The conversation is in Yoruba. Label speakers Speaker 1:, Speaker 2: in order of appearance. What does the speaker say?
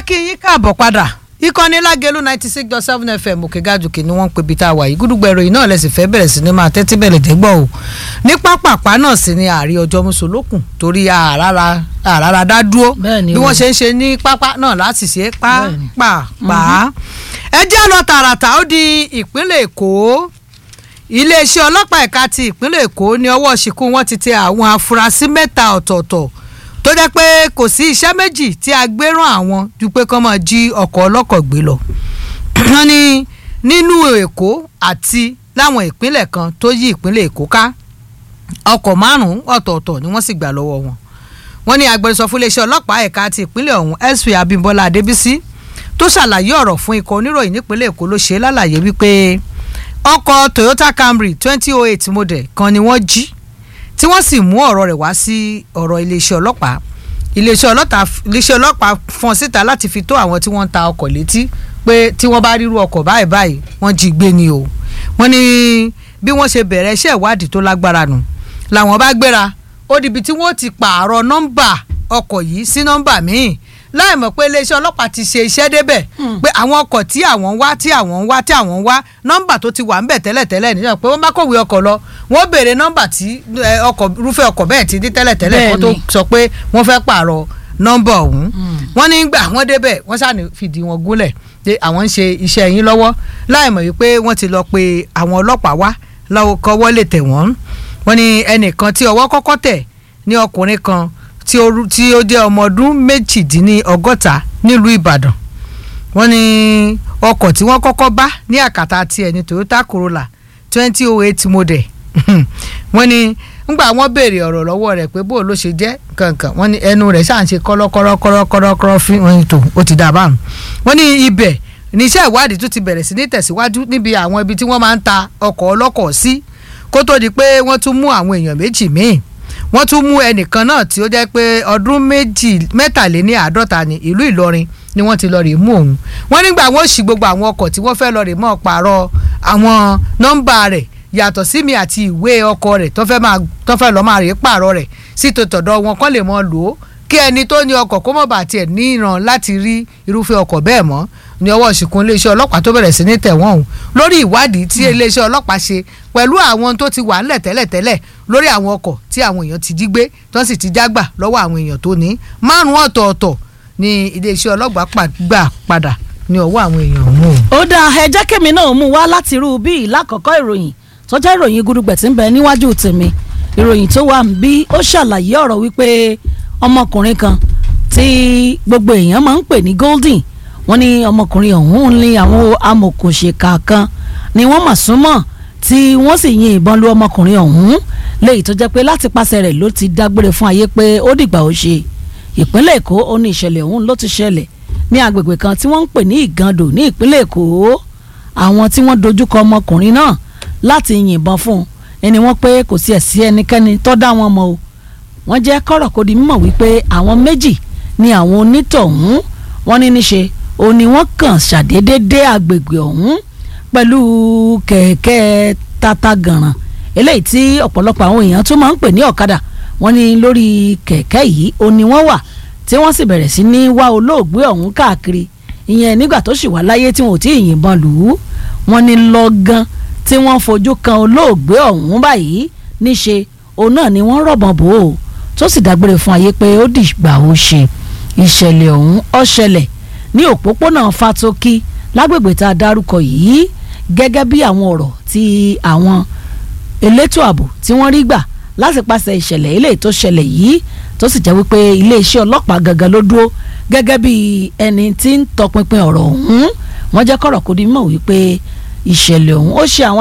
Speaker 1: kí yín káàbọ̀ padà ìkànnì Lágelú 96.7 FM Òkègájùkè ni wọ́n ń pè bí tá a wà yìí gúdúgbò ìròyìn náà lẹ́sìn fẹ́ bẹ̀rẹ̀ sí ni máa tẹ́tí bẹ̀rẹ̀ dégbọ́ o ní pápápá náà sì ni ààrí ọjọ́ mùsùlùkùn torí àràrà dá dúró bí wọ́n ṣe ń ṣe ní pápá náà láti ṣe pápápá ẹ jẹ́ lọ tààràtà ó di ìpínlẹ̀ Èkó iléeṣẹ́ ọlọ́pàá ẹ̀ka ti ìpínlẹ̀ Èkó ní ọwọ́ ṣìkún wọn ti tẹ àwọn afurasí mẹ́ta ọ̀tọ̀ọ̀tọ̀ tó jẹ́ pé kò sí iṣẹ́ méjì tí a gbé rán àwọn ju pé kán máa jí ọkọ̀ ọlọ́kọ̀ gbé lọ. wọ́n ní nínú Èkó àti láwọn ìpínlẹ̀ kan tó yí ìpínlẹ̀ Èkó ká ọkọ̀ 5 ọ̀tọ̀ọ̀tọ̀ ni wọ́n sì gbà lọ́wọ́ wọn. wọ́n ní agbẹnusọ fún iléeṣẹ́ ọlọ́pàá ẹ̀ka ti ìpínlẹ̀ ọ̀hún SP Abímbọ́lá Adébísí tó ṣàlàyé ọ̀rọ̀ fún ikọ̀ oníròyìn nípínlẹ̀ Èkó ló ṣe lálàyé wípé ọkọ̀ Toyota Camry 2008 model kan ni wọ́n jí tí wọ́n sì mú ọ̀rọ̀ rẹ̀ wá sí ọ̀rọ̀ iléeṣẹ́ ọlọ́pàá iléeṣẹ́ ọlọ́pàá fọ́n síta láti fi tó àwọn tí wọ́n ń ta ọkọ̀ létí pé tí wọ́n bá rírú ọkọ̀ báyìí wọ́n jí gbé ni o wọ́n ní bí wọ́n ṣe bẹ̀rẹ̀ iṣẹ́ ìwádìí tó lágbára nù làwọn bá gbéra ó dìbí tí wọ́n ti pààrọ̀ nọ́mbà ọkọ̀ yìí sí nọ́mbà míì láì mọ̀ pé iléeṣẹ́ ọlọ́pàá ti ṣe iṣẹ́ débẹ̀ pé àwọn ọkọ̀ tí àwọn ń wá nọ́mbà tó ti wà ń bẹ̀ tẹ́lẹ̀tẹ́lẹ̀ nígbà pé wọ́n bá kọ̀wé ọkọ̀ lọ wọ́n béèrè nọ́mbà tí irúfẹ́ ọkọ̀ bẹ́ẹ̀ ti ní tẹ́lẹ̀tẹ́lẹ̀ kó tó sọ pé wọ́n fẹ́ pààrọ̀ nọ́mbà ọ̀hún wọ́n ní gbà wọ́n débẹ̀ wọ́n ṣàní fìdí wọn gúnlẹ̀ pé àwọn ń ṣe iṣẹ́ yín lọ́wọ́ láì mọ̀ wípé wọ́n ti lọ pe àwọn ọlọ́pàá wá lọ́wọ́ kọ́wọ́ lè tẹ̀ wọ́n wọ́n ní ẹnìkan tí ọwọ́ kọ́kọ́ tẹ̀ ní ọkùnrin kan tí ó jẹ́ ọmọ ọdún 62 nílùú Ìbàdàn wọ́n ní ọkọ̀ tí wọ́n kọ́kọ́ bá ní àkàtà tiẹ̀ ní Toyota Corolla 2008 model wọ́n ní ńgbà wọ́n béèrè ọ̀rọ̀ lọ́wọ́ rẹ̀ pé bó ló ṣe jẹ́ kankan wọ́n ní ẹnu rẹ̀ ṣáà ń ṣe kọ́lọ́kọ́rọ́ fún wọn ètò ó ti dà báwọn wọ́n ní ibẹ̀ ní iṣẹ́ ìwádìí tó ti bẹ̀rẹ̀ sí ní tẹ̀síwájú níbi àwọn ibi tí wọ́n máa ń ta ọkọ̀ ọlọ́kọ̀ sí kó tó di pé wọ́n tún mú àwọn èèyàn méjì míì wọ́n tún mú ẹnìkan náà tí ó jẹ́ pé ọdún 53 ní ìlú Ìlọrin ni wọ́n ti lọ rè mú òun wọ́n nígbà wọ́n ṣì gbogbo àwọn ọkọ̀ tí wọ́n fẹ́ lọ rè mọ́ pààrọ̀ àwọn nọ́mbà rẹ̀ yàtọ̀ sí mi àti ìwé ọkọ̀ rẹ̀ tó fẹ́ lọ máa rè pààrọ̀ rẹ̀ sí tòtọ̀dọ̀ wọn kọ́ lè mọ́ lò ó kí ẹni tó ní ọkọ̀ kó mọ̀ bá tiẹ̀ ní ìran láti rí irúfẹ́ ọkọ̀ bẹ́ẹ̀ mọ́ ní ọwọ́ ṣìkún iléeṣẹ́ ọlọ́pàá tó bẹ̀rẹ̀ sí ní tẹ̀wọ̀n ọ̀hún lórí ìwádìí tí iléeṣẹ́ ọlọ́pàá ṣe pẹ̀lú àwọn tó ti wà ńlẹ̀ tẹ́lẹ̀tẹ́lẹ̀ lórí àwọn ọkọ̀ tí àwọn èèyàn ti jí gbé tó sì ti jágbà lọ́wọ́ àwọn èèyàn tó ní 5 ọ̀tọ̀ọ̀tọ̀ ní iléeṣẹ́ ọlọ́pàá gbà padà ní ọwọ́ àwọn èèyàn mú.
Speaker 2: ó dáa ẹ jẹ́ kémi náà mú wá láti irú bíi lákọ̀ọ́kọ́ ìròyìn tó jẹ́ ìròyìn gudugbẹ̀ tí ń bẹ níwájú tèmi ìròyìn tó wà ń bí ó ṣàlàyé ọ̀rọ̀ wípé ọmọkùnrin kan tí gbogbo èèyàn máa ń pè ní Golden wọ́n ní ọmọkùnrin ọ̀hún ní àwọn amòkùnṣèkà kan ni wọ́n mà súnmọ́ tí wọ́n sì yin ìbọn lu ọmọkùnrin ọ̀hún léyìí tó jẹ́ pé láti pàṣẹ rẹ̀ ló ti dágbére fún ayé pé ó dìgbà ó ṣe ìpínlẹ̀ Èkó ó ní ìṣẹ̀lẹ̀ ọ̀hún ló ti ṣẹlẹ̀ ní agbègbè kan tí wọ́n ń pè ní Ìgàndò ní ìpínlẹ̀ Èkó àwọn tí wọ́n dojúkọ ọmọkùnrin náà láti yìnbọn fún un ẹni wọ́n pé kò sí ẹ̀sí ẹnikẹ́ni tó dá wọn mọ̀ o wọ́n jẹ́ kọ́rọ̀ kó di mímọ̀ wípé àwọn méjì ni àwọn onítọ̀hún wọ́n ní níṣe ó ní wọ́n kàn ṣàdédé dé agbègbè ọ̀hún pẹ̀lú kẹ̀kẹ́ tata gànràn eléyìí tí ọ̀pọ̀lọpọ̀ àwọn èèyàn tún máa ń pè ní ọ̀kadà wọ́n ní lórí kẹ̀kẹ́ yìí ó ní wọ́n wà tí wọ́n sì bẹ̀rẹ̀ sí ní wá olóògbé ọ̀hún káàkiri ìyẹn nígbà tó sì wà láyé tí wọn ò tí ì yìnbọn lù ú wọ́n ní lọ́gán tí wọ́n fojú kan olóògbé ọ̀hún báyìí níṣe òun náà ni wọ́n rọ̀bọ̀n bò ó tó sì dágbére fún ayé pé ó dìgbà ó ṣe ìṣẹ̀lẹ̀ ọ̀hún ó ṣẹlẹ̀ ní òpópónà Fátókí lágbègbè tá a dárúkọ yìí gẹ́gẹ́ bí àwọn ọ̀rọ̀ tí àwọn elétò ààbò tí wọ́n rí gbà láti pàṣẹ ìṣẹ̀lẹ̀ eléyìí tó ṣẹlẹ̀ yìí tó sì jẹ́ wípé iléeṣẹ́ ọlọ́pàá gangan ló dúró gẹ́gẹ́ bí ẹni tí ń tọpinpin ọ̀rọ̀ ọ̀hún wọ́n jẹ́ kọ́rọ̀ kó di mọ̀ wípé ìṣẹ̀lẹ̀ ọ̀hún ó ṣe àwọn